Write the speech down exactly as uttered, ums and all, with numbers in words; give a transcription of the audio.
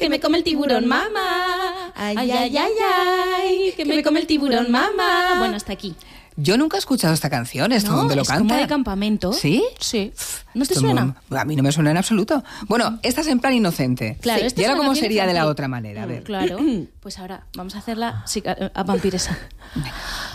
que me come el tiburón, mamá. Ay, ay, ay, ay, ay, que me come el tiburón, mamá. Bueno, hasta aquí. Yo nunca he escuchado esta canción, ¿esto No, dónde lo es canta? como de campamento. ¿Sí? Sí. ¿No te Esto suena? muy- a mí no me suena en absoluto. Bueno, esta es en plan inocente. Claro, Sí. esta ¿Y es ahora una cómo canción sería de la infantil. otra manera? A ver. Claro. Pues ahora vamos a hacerla sí, a, a vampiresa.